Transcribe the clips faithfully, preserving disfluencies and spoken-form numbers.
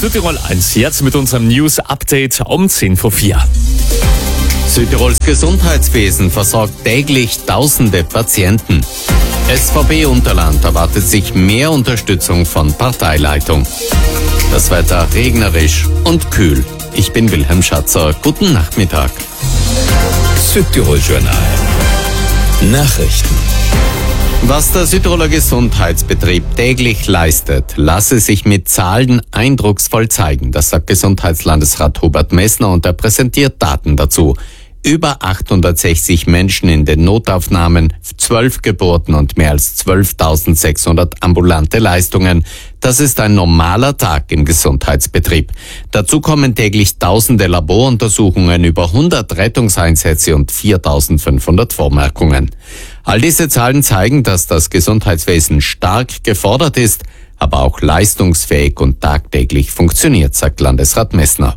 Südtirol eins. Jetzt mit unserem News-Update um zehn vor vier. Südtirols Gesundheitswesen versorgt täglich tausende Patienten. S V P Unterland erwartet sich mehr Unterstützung von Parteileitung. Das Wetter regnerisch und kühl. Ich bin Wilhelm Schatzer. Guten Nachmittag. Südtirol Journal. Nachrichten. Was der Südtiroler Gesundheitsbetrieb täglich leistet, lasse sich mit Zahlen eindrucksvoll zeigen. Das sagt Gesundheitslandesrat Hubert Messner und er präsentiert Daten dazu. Über achthundertsechzig Menschen in den Notaufnahmen, zwölf Geburten und mehr als zwölftausendsechshundert ambulante Leistungen. Das ist ein normaler Tag im Gesundheitsbetrieb. Dazu kommen täglich tausende Laboruntersuchungen, über hundert Rettungseinsätze und viertausendfünfhundert Vormerkungen. All diese Zahlen zeigen, dass das Gesundheitswesen stark gefordert ist, aber auch leistungsfähig und tagtäglich funktioniert, sagt Landesrat Messner.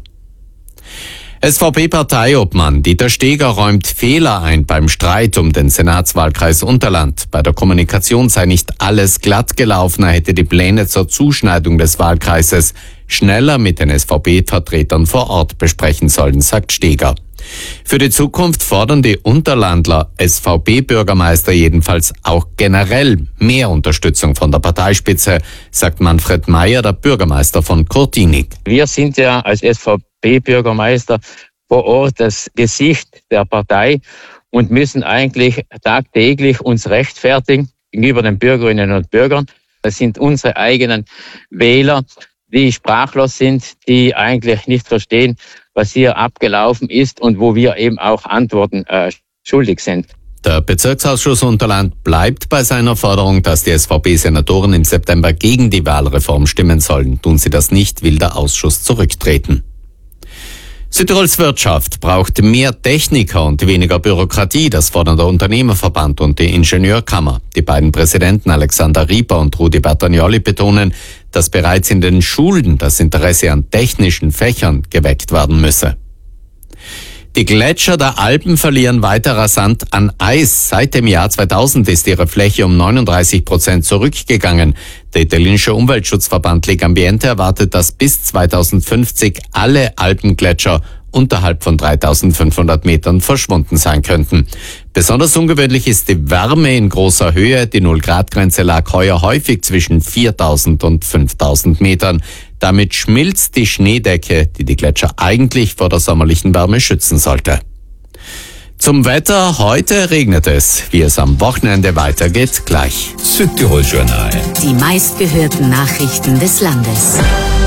S V P-Parteiobmann Dieter Steger räumt Fehler ein beim Streit um den Senatswahlkreis Unterland. Bei der Kommunikation sei nicht alles glatt gelaufen, er hätte die Pläne zur Zuschneidung des Wahlkreises schneller mit den S V P-Vertretern vor Ort besprechen sollen, sagt Steger. Für die Zukunft fordern die Unterlandler S V P-Bürgermeister jedenfalls auch generell mehr Unterstützung von der Parteispitze, sagt Manfred Meyer, der Bürgermeister von Kurtinik. Wir sind ja als S V P-Bürgermeister vor Ort das Gesicht der Partei und müssen eigentlich tagtäglich uns rechtfertigen gegenüber den Bürgerinnen und Bürgern. Das sind unsere eigenen Wähler, die sprachlos sind, die eigentlich nicht verstehen, was hier abgelaufen ist und wo wir eben auch Antworten äh, schuldig sind. Der Bezirksausschuss Unterland bleibt bei seiner Forderung, dass die S V P-Senatoren im September gegen die Wahlreform stimmen sollen. Tun sie das nicht, will der Ausschuss zurücktreten. Südtirols Wirtschaft braucht mehr Techniker und weniger Bürokratie, das fordern der Unternehmerverband und die Ingenieurkammer. Die beiden Präsidenten Alexander Rieper und Rudi Bertagnolli betonen, dass bereits in den Schulen das Interesse an technischen Fächern geweckt werden müsse. Die Gletscher der Alpen verlieren weiter rasant an Eis. Seit dem Jahr zweitausend ist ihre Fläche um neununddreißig Prozent zurückgegangen. Der italienische Umweltschutzverband Legambiente erwartet, dass bis zweitausendfünfzig alle Alpengletscher unterhalb von dreitausendfünfhundert Metern verschwunden sein könnten. Besonders ungewöhnlich ist die Wärme in großer Höhe. Die Null-Grad-Grenze lag heuer häufig zwischen viertausend und fünftausend Metern. Damit schmilzt die Schneedecke, die die Gletscher eigentlich vor der sommerlichen Wärme schützen sollte. Zum Wetter: Heute regnet es. Wie es am Wochenende weitergeht, gleich. Südtirol Journal. Die meistgehörten Nachrichten des Landes.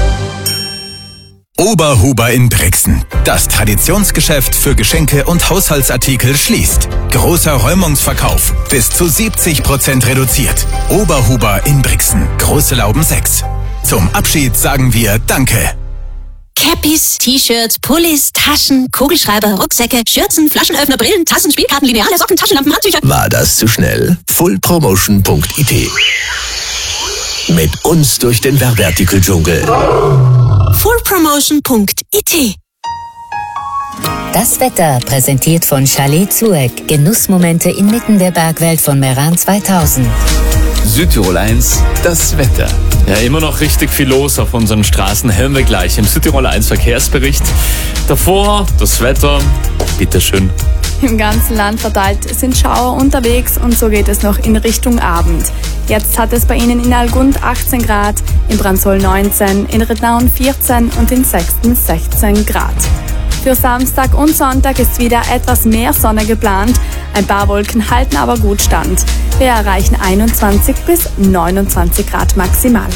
Oberhuber in Brixen. Das Traditionsgeschäft für Geschenke und Haushaltsartikel schließt. Großer Räumungsverkauf. Bis zu siebzig Prozent reduziert. Oberhuber in Brixen. Große Lauben sechs. Zum Abschied sagen wir Danke. Cappies, T-Shirts, Pullis, Taschen, Kugelschreiber, Rucksäcke, Schürzen, Flaschenöffner, Brillen, Tassen, Spielkarten, Lineale, Socken, Taschenlampen, Handtücher. War das zu schnell? fullpromotion punkt I T. Mit uns durch den Werbeartikeldschungel. fullpromotion punkt I T. Das Wetter präsentiert von Chalet Zueck. Genussmomente inmitten der Bergwelt von Meran zweitausend. Südtirol eins, das Wetter. Ja, immer noch richtig viel los auf unseren Straßen. Hören wir gleich im Südtirol eins Verkehrsbericht. Davor das Wetter. Bitteschön. Im ganzen Land verteilt sind Schauer unterwegs und so geht es noch in Richtung Abend. Jetzt hat es bei Ihnen in Algund achtzehn Grad, in Brandsol neunzehn, in Rednaun vierzehn und in Sexten sechzehn Grad. Für Samstag und Sonntag ist wieder etwas mehr Sonne geplant. Ein paar Wolken halten aber gut stand. Wir erreichen einundzwanzig bis neunundzwanzig Grad maximal.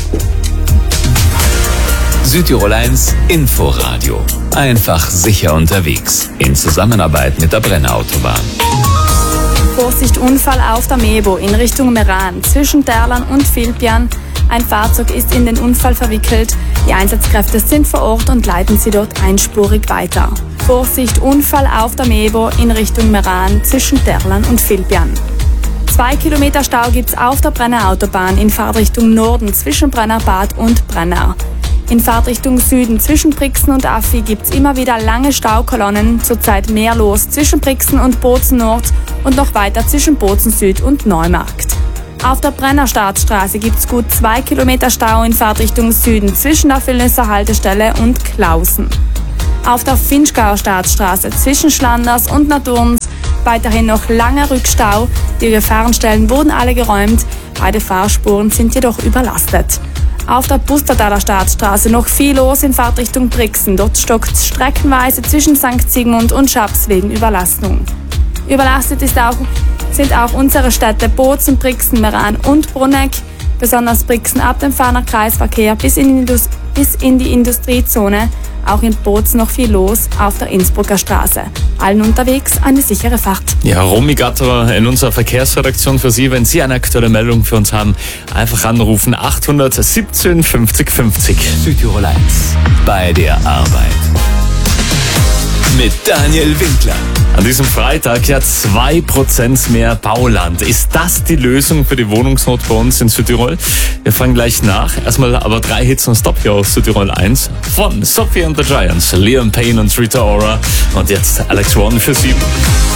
Südtirol eins Inforadio. Einfach sicher unterwegs. In Zusammenarbeit mit der Brenner Autobahn. Vorsicht, Unfall auf der Mebo in Richtung Meran zwischen Terlan und Vilpian. Ein Fahrzeug ist in den Unfall verwickelt. Die Einsatzkräfte sind vor Ort und leiten sie dort einspurig weiter. Vorsicht, Unfall auf der Mebo in Richtung Meran zwischen Terlan und Vilpian. Zwei Kilometer Stau gibt's auf der Brenner Autobahn in Fahrtrichtung Norden zwischen Brennerbad und Brenner. In Fahrtrichtung Süden zwischen Brixen und Affi gibt's immer wieder lange Staukolonnen, zurzeit mehr los zwischen Brixen und Bozen Nord und noch weiter zwischen Bozen Süd und Neumarkt. Auf der Brenner Staatsstraße gibt es gut zwei Kilometer Stau in Fahrtrichtung Süden zwischen der Villnüsser Haltestelle und Klausen. Auf der Finchgauer Staatsstraße zwischen Schlanders und Naturns weiterhin noch langer Rückstau. Die Gefahrenstellen wurden alle geräumt, beide Fahrspuren sind jedoch überlastet. Auf der Pustertaler Staatsstraße noch viel los in Fahrtrichtung Brixen. Dort stockt es streckenweise zwischen Sankt Sigmund und Schaps wegen Überlastung. Überlastet ist auch, sind auch unsere Städte Bozen, Brixen, Meran und Bruneck. Besonders Brixen ab dem Fahner Kreisverkehr bis in, die bis in die Industriezone. Auch in Bozen noch viel los auf der Innsbrucker Straße. Allen unterwegs eine sichere Fahrt. Ja, Romy Gatterer in unserer Verkehrsredaktion für Sie. Wenn Sie eine aktuelle Meldung für uns haben, einfach anrufen achthundertsiebzehn fünfzig fünfzig. Südtirol eins bei der Arbeit. Mit Daniel Winkler. An diesem Freitag ja zwei Prozent mehr Bauland. Ist das die Lösung für die Wohnungsnot bei uns in Südtirol? Wir fragen gleich nach. Erstmal aber drei Hits und Stop hier auf Südtirol eins. Von Sophie and the Giants, Liam Payne und Rita Ora. Und jetzt Alex One für Sie.